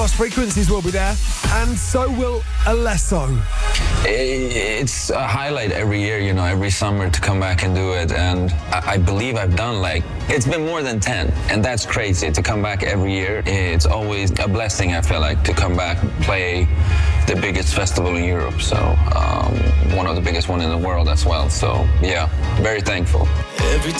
Lost Frequencies will be there, and so will Alesso. It's a highlight every year, you know, every summer to come back and do it. And I believe I've done it's been more than 10. And that's crazy to come back every year. It's always a blessing, I feel like, to come back and play the biggest festival in Europe. So one of the biggest one in the world as well. So yeah, very thankful. Every